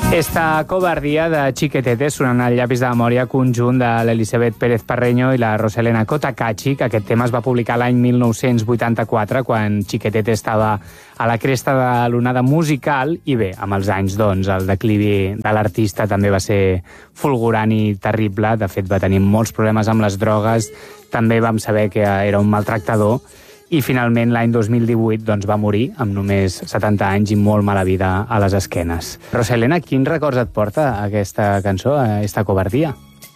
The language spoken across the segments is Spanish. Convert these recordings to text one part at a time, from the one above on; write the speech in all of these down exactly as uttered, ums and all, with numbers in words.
Esta covardia de Chiquetete sonant al llapis de memòria conjunt de l'Elisabet Pérez Parreño i la Roselena Cotacachi, que aquest tema es va publicar l'any mil nou-cents vuitanta-quatre, quan Chiquetete estava a la cresta de l'onada musical, i bé, amb els anys, doncs, el declivi de l'artista també va ser fulgurant i terrible. De fet, va tenir molts problemes amb les drogues, també vam saber que era un maltractador, i finalment l'any dos mil divuit doncs, va morir amb només setanta anys i molt mala vida a les esquenes. Roselena, quins records et porta aquesta cançó, esta cobardía?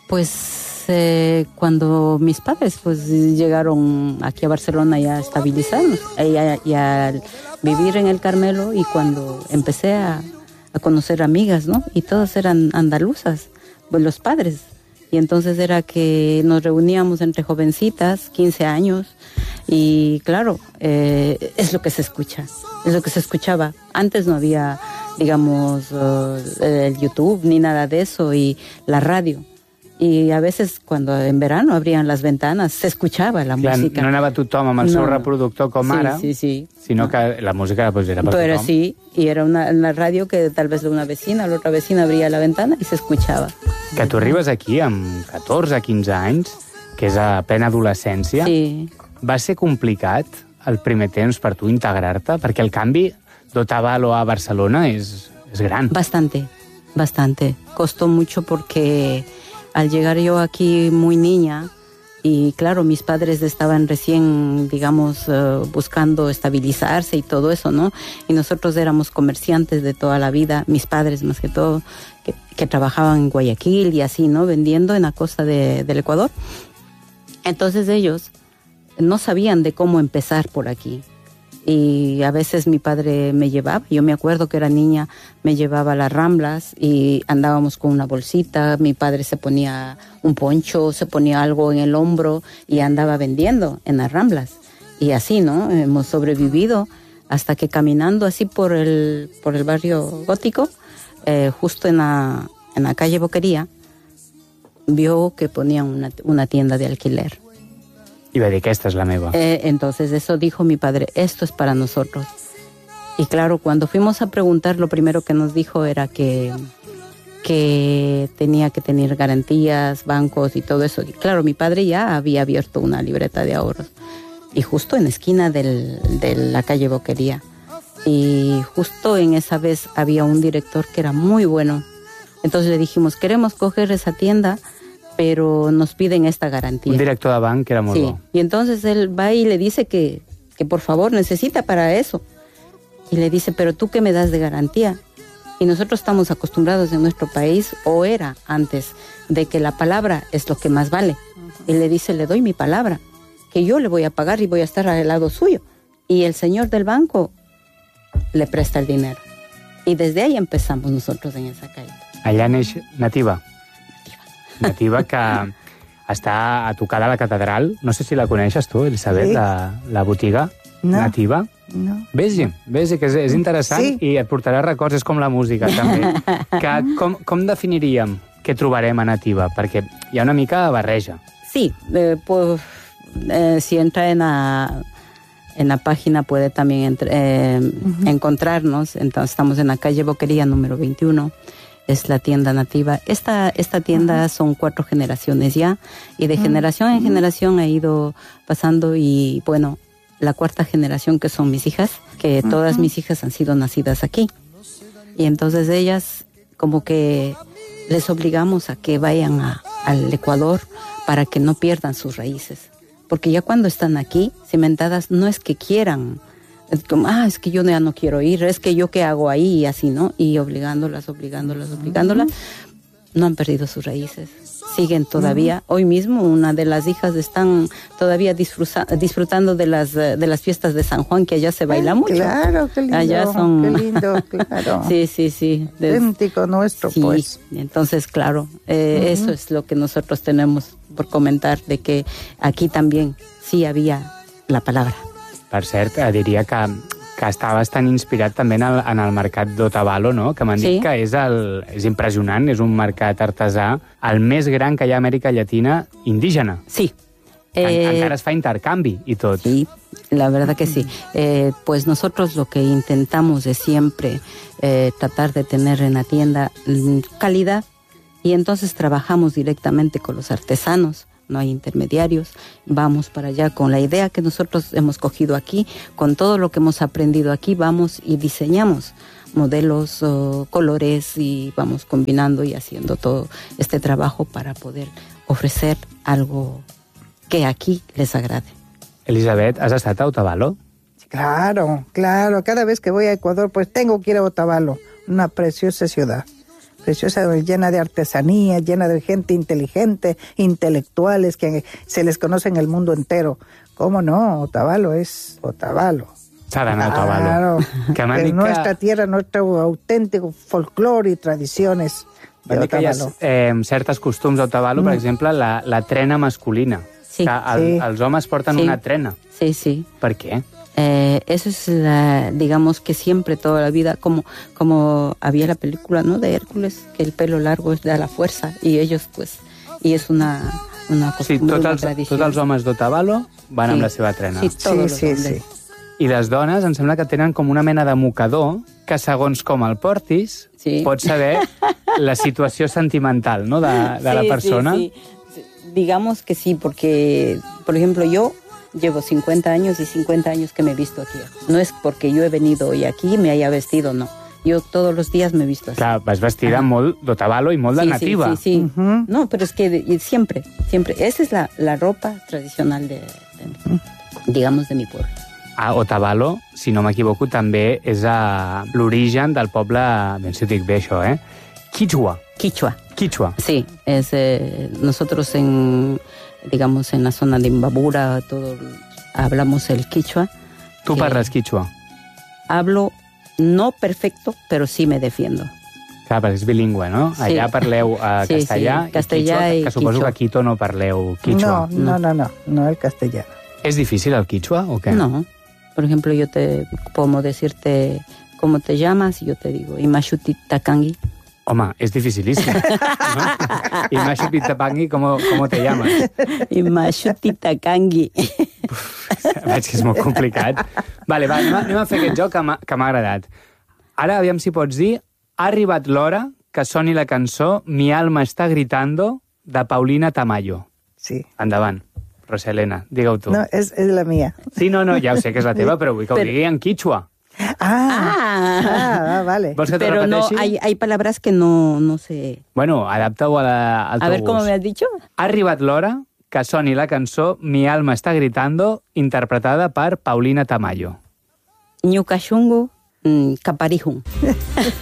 Pues eh, cuando mis padres pues llegaron aquí a Barcelona ya a estabilizarnos y a, y a vivir en el Carmelo, y cuando empecé a, a conocer amigas, ¿no? Y todas eran andaluzas, pues los padres. Y entonces era que nos reuníamos entre jovencitas, quince años, y claro, eh, es lo que se escucha, es lo que se escuchaba. Antes no había, digamos, uh, el YouTube ni nada de eso, y la radio. Y a veces cuando en verano abrían las ventanas se escuchaba la Clar, música. No anava tothom amb el no. seu reproductor com sí, ara, sí, sí. sinó no. que la música pues, era per Pero tothom. sí, y era una, una radio que tal vez una vecina, la otra vecina abría la ventana y se escuchaba. Que tu arribes aquí amb catorze, quinze anys, que és a plena adolescència. Sí. Va ser complicat el primer temps per tu integrar-te? Perquè el canvi d'Otavalo a Barcelona és, és gran. Bastante, bastante. Costó mucho porque al llegar yo aquí muy niña, y claro, mis padres estaban recién, digamos, uh, buscando estabilizarse y todo eso, ¿no? Y nosotros éramos comerciantes de toda la vida, mis padres más que todo, que, que trabajaban en Guayaquil y así, ¿no? Vendiendo en la costa de, del Ecuador. Entonces ellos no sabían de cómo empezar por aquí. Y a veces mi padre me llevaba, yo me acuerdo que era niña, me llevaba a las Ramblas y andábamos con una bolsita, mi padre se ponía un poncho, se ponía algo en el hombro y andaba vendiendo en las Ramblas. Y así, ¿no? Hemos sobrevivido hasta que caminando así por el, por el barrio gótico, eh, justo en la, en la calle Boquería, vio que ponían una, una tienda de alquiler. I va dir que esta és la meva. Eh, entonces eso dijo mi padre, esto es para nosotros. Y claro, cuando fuimos a preguntar, lo primero que nos dijo era que, que tenía que tener garantías, bancos y todo eso. Y claro, mi padre ya había abierto una libreta de ahorros. Y justo en la esquina del, de la calle Boquería. Y justo en esa vez había un director que era muy bueno. Entonces le dijimos, queremos coger esa tienda, pero nos piden esta garantía. Un director de banc que era molt sí. bo. Y entonces él va y le dice que, que por favor necesita para eso. Y le dice, pero tú qué me das de garantía. Y nosotros estamos acostumbrados en nuestro país, o era antes, de que la palabra es lo que más vale. Uh-huh. Y le dice, le doy mi palabra, que yo le voy a pagar y voy a estar al lado suyo. Y el señor del banco le presta el dinero. Y desde ahí empezamos nosotros en esa calle. Allà neix Nativa. Nativa, que està a tocar de la catedral. No sé si la coneixes tu, Elisabet, sí. la, la botiga no. Nativa. No. Vés-hi, vés-hi, que és, és interessant, sí. I et portarà records, és com la música, també. Que, com, com definiríem què trobarem a Nativa? Perquè hi ha una mica de barreja. Sí, eh, pues, eh, si entra en la, en la página puede también entre, eh, uh-huh. encontrarnos. Entonces estamos en la calle Boquería número veintiuno. Es la tienda Nativa. Esta, esta tienda uh-huh. son cuatro generaciones ya, y de uh-huh. generación en generación ha ido pasando, y bueno, la cuarta generación, que son mis hijas, que uh-huh. todas mis hijas han sido nacidas aquí. Y entonces ellas como que les obligamos a que vayan a, al Ecuador para que no pierdan sus raíces. Porque ya cuando están aquí, cimentadas, no es que quieran, es como, ah, es que yo ya no quiero ir, es que yo qué hago ahí, y así, ¿no? Y obligándolas, obligándolas, obligándolas, uh-huh. no han perdido sus raíces. Siguen todavía. Uh-huh. Hoy mismo una de las hijas están todavía disfruta, disfrutando de las de las fiestas de San Juan, que allá se baila Ay, mucho. Claro, qué lindo. Allá son... Qué lindo, claro. sí, sí, sí. Idéntico nuestro, sí. pues. Entonces, claro, eh, uh-huh. eso es lo que nosotros tenemos por comentar, de que aquí también sí había la palabra. Per cert, diria que, que està bastant inspirat també en el, en el mercat d'Otavalo, no? Que m'han sí. dit que és, el, és impressionant, és un mercat artesà el més gran que hi ha a Amèrica Llatina indígena. Sí, Eh, En, encara es fa intercanvi y tot. Sí, la verdad que sí. Eh, pues nosotros lo que intentamos es siempre eh, tratar de tener en la tienda mm, calidad, y entonces trabajamos directamente con los artesanos, no hay intermediarios, vamos para allá con la idea que nosotros hemos cogido aquí, con todo lo que hemos aprendido aquí, vamos y diseñamos modelos, uh, colores, y vamos combinando y haciendo todo este trabajo para poder ofrecer algo que aquí les agrade. Elisabet, has estat a Otavalo? Claro, claro. Cada vez que voy a Ecuador, pues tengo que ir a Otavalo, una preciosa ciudad. Preciosa, llena de artesanía, llena de gente inteligente, intelectuales, que se les conoce en el mundo entero. ¿Cómo no? Otavalo es Otavalo. S'ha d'anar a Otavalo. Claro, Que m'han es dit nuestra que, tierra, nuestro auténtico folclore y tradiciones de m'han dit que hi ha Otavalo. eh, certes costums a Otavalo, Mm. per exemple, la, la trena masculina. Sí. Que el, Sí. els homes porten Sí. una trena. Sí, sí. Per què? Eh, eso es, la, digamos que siempre, toda la vida, como, como había la película, ¿no?, de Hércules, que el pelo largo es de la fuerza, y ellos, pues, y es una, una Sí, costumbre, tots una els, tradición. tots els homes d'Otavalo van Sí. amb la seva trena. Sí, todos los Sí, sí, hombres. sí. I les dones em sembla que tenen com una mena de mocador que, segons com el portis, Sí. pots saber la situació sentimental, no?, de, de la Sí, persona. sí, sí. Digamos que sí, porque, por ejemplo, yo llevo cincuenta años y cincuenta años que me he visto aquí. No es porque yo he venido hoy aquí y me haya vestido, no. Yo todos los días me he visto así. Clar, vas vestida Ajá. molt d'Otavalo i molt de Sí, nativa. Sí, sí, sí. Ujú. No, pero es que de- siempre, siempre. Esa es la, la ropa tradicional de, de- digamos, de mi pueblo. A Otavalo, si no m'equivoco, també és a l'origen del poble, ben si ho dic bé això, eh? Quichua. Quichua. Quichua. Sí, es, eh, nosotros en, digamos, en la zona de Imbabura, todo, hablamos el quichua. Tu que parles quichua. Hablo no perfecto, pero sí me defiendo. Clar, perquè és bilingüe, no? Sí. Allà parleu eh, Sí, castellà, sí, castellà i, quichua, i que suposo quichua. que a Quito no parleu quichua. No, no, no, no, no el castellano. És difícil el quichua o què? No, por ejemplo, yo te puedo decirte cómo te llamas y yo te digo Imashuti Takangi. Home, és dificilíssim. No? I Mashu Pitapangi, ¿cómo, ¿cómo te llamas? Imashuti Takangi. Veig que és molt complicat. Vale, va, anem a, anem a fer aquest joc que m'ha que m'ha agradat. Ara, aviam si pots dir, ha arribat l'hora que soni la cançó Mi alma está gritando, de Paulina Tamayo. Sí. Endavant, Roselena, digue-ho tu. No, es, es la mía. Sí, no, no, ja ho sé que és la teva, però vull que ho Però- digui en quichua. Ah, Ah, ah, ah, vale. Vols que te pero no, repeteixi? hay, hay palabras que no, no sé. Bueno, adapta-ho a la, al A teu ver, ¿cómo gust. me has dicho? Ha arribat l'hora que soni la cançó Mi alma está gritando, interpretada per Paulina Tamayo. Ñucachungu, mm, Caparijun.